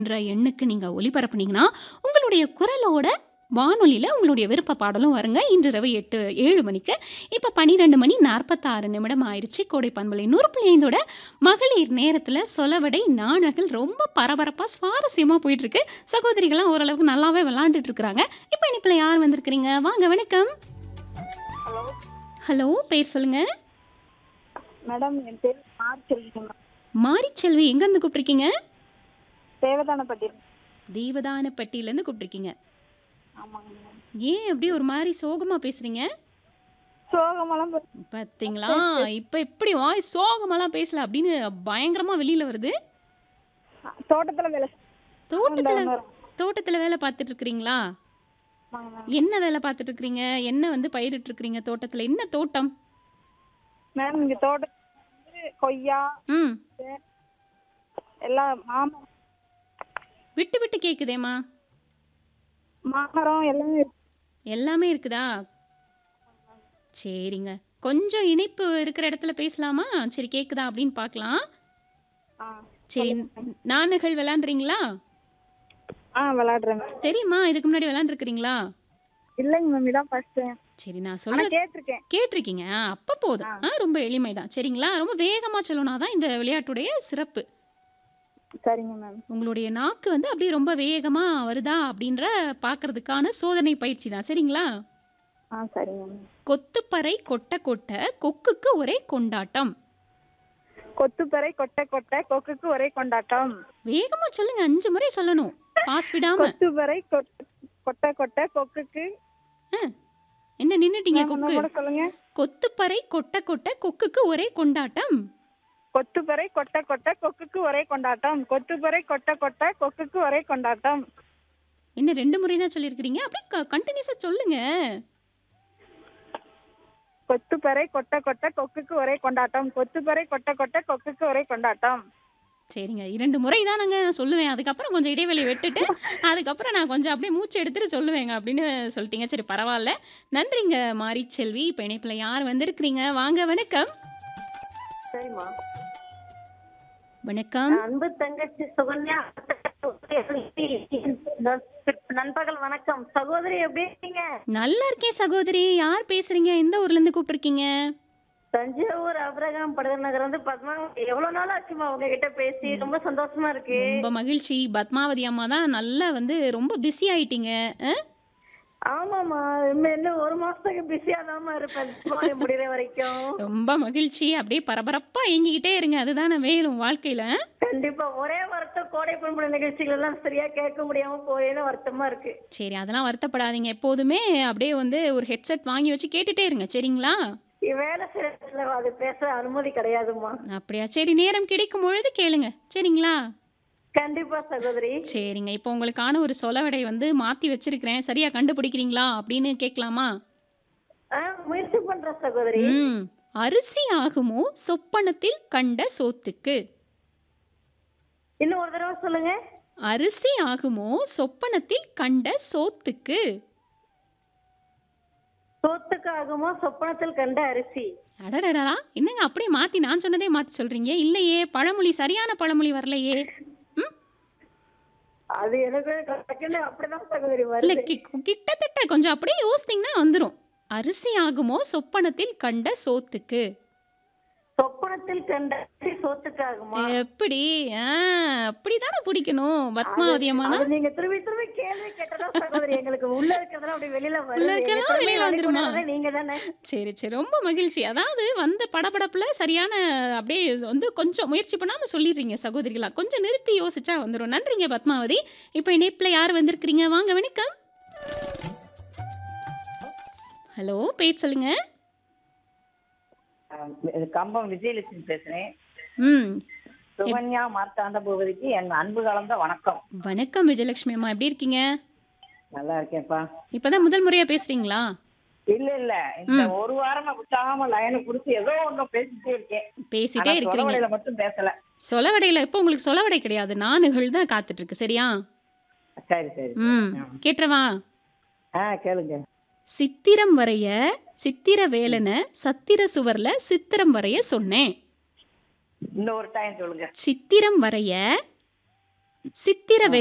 என்ற எண்ணுக்கு நீங்க ஒலிபரப்புனீங்கன்னா, உங்களுடைய குரலோட வானொலியில உங்களுடைய விருப்ப பாடலும் வருங்க. இன்றிரவு 7 மணிக்கு. இப்ப 12 மணி 46 நிமிடம் ஆயிருச்சு. கோடை பண்பலை 100.5ஓட மகளிர் நேரத்தில சொலவடை நாணகள் ரொம்ப பரபரப்பா, சுவாரஸ்யமா போயிட்டுருக்கு. சகோதரிகள்லாம் ஓரளவுக்கு நல்லாவே விளையாண்டுட்டு இருக்கிறாங்க. இப்ப இணைப்பில யார் வந்திருக்கிறீங்க? வாங்க வணக்கம். ஹலோ ஹலோ, பேர் சொல்லுங்க. மேடம், என் பேர் மார்ச்செல்வி. மாரிச்செல்வி எங்கேருந்து கூப்பிட்டுருக்கீங்க? தேவதானப்பட்டி. தேவதானப்பட்டியிலேருந்து கூப்பிட்டுருக்கீங்க. ஆமாங்க மேடம். ஏன் அப்படியே ஒரு மாரி சோகமா பேசுறீங்க? சோகமெல்லாம் பார்த்தீங்களா? இப்ப எப்படி வாய் சோகமாலாம் பேசல அப்படின்னு பயங்கரமா வெளியில வருது. தோட்டத்துல வேலை தோட்டத்துல வரும். தோட்டத்துல வேலை பார்த்துட்டு இருக்கிறீங்களா? ஆமாங்க மேடம். என்ன வேலை பார்த்துட்டு இருக்கிறீங்க? என்ன வந்து பயிரிட்டு இருக்கிறீங்க தோட்டத்துல? என்ன தோட்டம்? மேம், இங்க தோட்டத்துல கொய்யா ம். எல்லாம் மாமரம் விட்டு விட்டு கேக்குதேம்மா. மாமரம் எல்லாமே இருக்கு. எல்லாமே இருக்குதா? சரிங்க. கொஞ்சம் இணைப்பு இருக்கிற இடத்துல பேசலாமா? சரி, கேக்குதா அப்படின்னு பார்க்கலாம். ஆ சரி, நாணுகள் விளையாண்டுறீங்களா? விளையாடுறேன் மேம். தெரியுமா? இதுக்கு முன்னாடி விளையாண்டுருக்கிறீங்களா? இல்லைங்க மேம், இதான் ஃபர்ஸ்ட் டைம். சரி, நான் ஆனா சொல்றது கேட்டிருக்கேன். கேட்டிருக்கீங்க. அப்ப போதும். ரொம்ப எளிமைதான். சரிங்களா? ரொம்ப வேகமா சொல்லணும்னா தான் இந்த விளையாட்டுடைய சிறப்பு. சரிங்க மேம். உங்களுடைய நாக்கு வந்து அப்படியே ரொம்ப வேகமா வருதா அப்படின்ற பார்க்கறதுக்கான சோதனை பயிற்சி தான். சரிங்களா? சரிங்க மேம். கொத்துப்பறை கொட்ட கொட்ட கொக்குக்கு ஒரே கொண்டாட்டம். கொத்துப்பறை கொட்டை கொட்டை கொக்குக்கு ஒரே கொண்டாட்டம். வேகமா சொல்லுங்க. 5 முறை சொல்லணும். பாஸ் விடாம. கொத்துப்பறை கொட்டை கொட்டை கொக்குக்கு. என்ன நின்னுட்டீங்க? மேம், கொக்கு. இன்னும் கூட சொல்லுங்க. கொத்துப்பறை கொட்ட கொட்ட கொக்குக்கு ஒரே கொண்டாட்டம். கொத்துப்பறை கொட்டை கொட்டை கொக்குக்கு ஒரே கொண்டாட்டம். கொத்துப்பறை கொட்டை கொட்டை கொக்குக்கு ஒரே கொண்டாட்டம். என்ன 2 முறை தான் சொல்லியிருக்கிறீங்க? அப்படியே கண்டினியூஸா சொல்லுங்க. கொத்துப்பறை கொட்டை கொட்டை கொக்குக்கு ஒரே கொண்டாட்டம். கொத்துப்பறை கொட்டை கொட்டை கொக்குக்கு ஒரே கொண்டாட்டம். சரிங்க. 2 முறை தானங்க நான் சொல்லுவேன். அதுக்கப்புறம் கொஞ்சம் இடைவெளி விட்டுட்டு, அதுக்கப்புறம் நான் கொஞ்சம் அப்படியே மூச்சு எடுத்துட்டு சொல்லுவேங்க அப்படின்னு சொல்லிட்டீங்க. சரி, பரவால்ல. நன்றிங்க மாரிச்செல்வி. இப்ப இணைப்பில யார் வந்திருக்கிறீங்க? வாங்க வணக்கம். சரிம்மா. வணக்கம். அன்பு தங்கச்சி சுகன்யா, நண்பகல் வணக்கம். சகோதரி எப்படி இருக்கீங்க? நல்லா இருக்கேன் சகோதரி. யார் பேசுறீங்க? எந்த ஊர்ல இருந்து கூப்பிட்டுருக்கீங்க? தஞ்சாவூர் அபிரகாம் படுகர் நகர் வந்து பத்மா. எவ்வளவு நாள் ஆச்சுமா உங்ககிட்ட பேசி? ரொம்ப சந்தோஷமா இருக்கு. ரொம்ப மகிழ்ச்சி. பத்மாவதி அம்மா தான் நல்லா வந்து ரொம்ப பிஸி ஆயிட்டீங்க. ஆமாமா, இன்னும் 1 மாசத்துக்கு பிஸியா தாமா இருப்பேன், தீபாவளி முடிகிற வரைக்கும். ரொம்ப மகிழ்ச்சி. அப்படியே பரபரப்பா இயங்கிக்கிட்டே இருங்க. அதுதானே வேணும் வாழ்க்கையில. கண்டிப்பா. ஒரே வருத்தம், கோடை பண்புள்ள நிகழ்ச்சிகள் எல்லாம் சரியா கேட்க முடியாம போயேன்னு வருத்தமா இருக்கு. சரி, அதெல்லாம் வருத்தப்படாதீங்க. எப்போதுமே அப்படியே வந்து ஒரு ஹெட்செட் வாங்கி வச்சு கேட்டுட்டே இருங்க. சரிங்களா? வேலை செய்யறதுல அது பேச அனுமதி கிடையாதுமா. அப்படியா? சரி, நேரம் கிடைக்கும் பொழுது கேளுங்க. சரிங்களா? கண்டிப்பா சகோதரி. சரிங்க. இப்போ உங்களுக்கான ஒரு சொலவடை வந்து மாத்தி வச்சிருக்கிறேன். சரியா கண்டுபிடிக்கிறீங்களா அப்படின்னு கேட்கலாமா? முயற்சி பண்ற சகோதரி. அரிசி ஆகுமோ சொப்பனத்தில் கண்ட சோத்துக்கு. இன்னும் ஒரு தடவை சொல்லுங்க. அரிசி ஆகுமோ சொப்பனத்தில் கண்ட சோத்துக்கு. சோத்துக்கு ஆகுமோ சொப்பனத்தில் கண்ட அரிசி. அடடடா, என்னங்க அப்படியே மாத்தி நான் சொன்னதே மாத்தி சொல்றீங்க? இல்லையே, பழமொழி சரியான பழமொழி வரலையே. அது எனக்கு டக்குன்னு அப்படிதான் சகோதரி இல்ல, வருது. கிட்டத்தட்ட கொஞ்சம் அப்படியே யோசித்தீங்கன்னா வந்துரும். அரிசி ஆகுமோ சொப்பனத்தில் கண்ட சோத்துக்கு. சொப்பனத்தில் கண்ட அரிசி சோத்துக்கு ஆகுமா? எப்படி? அப்படிதானே பிடிக்கணும் பத்மாவதி அம்மானா. அது நீங்க திரும்பி திரும்பி கேள்வி கேட்டதா சகோதரி, எங்களுக்கு உள்ள இருக்கிறதெல்லாம் அப்படி வெளியில உள்ள வருது. இருக்கலாம், வெளியில வந்துருமா? நீங்க தானே. சரி சரி, ரொம்ப மகிழ்ச்சி. அதாவது வந்த படபடப்புல சரியான அப்படியே வந்து கொஞ்சம் முயற்சி பண்ணாம சொல்லிடுறீங்க சகோதரிகளா. கொஞ்சம் நிறுத்தி யோசிச்சா வந்துடும். நன்றிங்க பத்மாவதி. இப்போ இணைப்புல யார் வந்திருக்கிறீங்க? வாங்க வணக்கம். ஹலோ, பேர் சொல்லுங்க. கம்பம் விஜயலட்சுமி பேசுறேன். ம். சுகன்யா மார்த்தாண்ட பூபதிக்கு என் அன்பு கலந்த வணக்கம். வணக்கம் விஜயலட்சுமி அம்மா, எப்படி இருக்கீங்க? நல்லா இருக்கேன்ப்பா. இப்பதான் முதல் முறையா பேசுறீங்களா? இல்ல இந்த ஒரு வாரமா விட்டாம லைனை புடிச்சு ஏதோ ஒண்ணு பேசிட்டே இருக்கேன். பேசிட்டே இருக்கிறீங்க. சொலவடையில மட்டும் பேசல. சொலவடையில இப்போ உங்களுக்கு சொலவடை கிடையாது, நானுகள் தான் காத்துட்டு இருக்கு. சரியா? சரி சரி. கேட்டுறவா? கேளுங்க. சித்திரம் வரைய சித்திர வேலனை சத்திர சுவர்ல சித்திரம் வரைய சொன்னேன். இன்னொரு டைம் சொல்லுங்க. சித்திரம் வரைய சித்திர